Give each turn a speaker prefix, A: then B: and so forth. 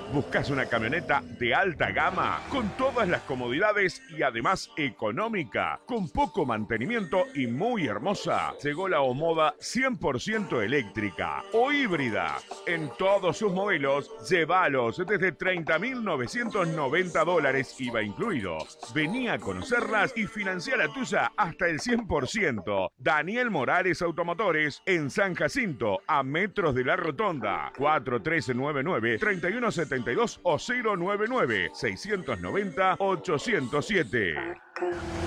A: ¿Buscas una camioneta de alta gama con todas las comodidades y además económica, con poco mantenimiento y muy hermosa? Llegó la Omoda 100% eléctrica o híbrida. En todos sus modelos, llévalos desde $30.990 IVA incluido. Vení a conocerlas y financiar la tuya hasta el 100%. Daniel Morales Automotores en San Jacinto, a metros de la Rotonda. 4399-3172 o 099-690-807.